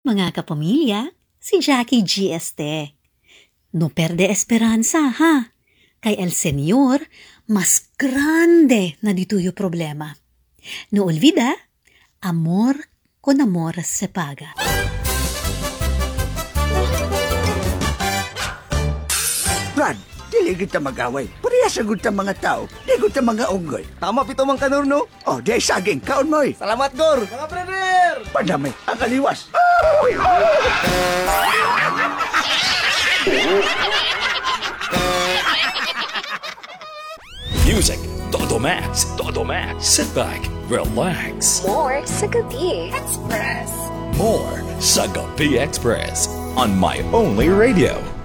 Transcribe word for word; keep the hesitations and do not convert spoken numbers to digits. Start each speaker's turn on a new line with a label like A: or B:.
A: Mga kapamilya, si Jackie G. Este. No perde esperanza, ha? Kay El Señor, mas grande na dituyo problema. No olvida, amor con amor se paga.
B: Brad, dili kita mag-away. Parehas sa gud ta mga tao. Di gud ta mga unggoy.
C: Tama pito mang kanur, no?
B: Oh, di saging kaon mo eh.
C: Salamat, Gor! Mga brother!
B: Padamay, ang kaliwas.
D: Music, Todo Max, Todo Max. Sit back, relax.
E: More sa Gabi Express.
D: More sa Gabi Express on My Only Radio.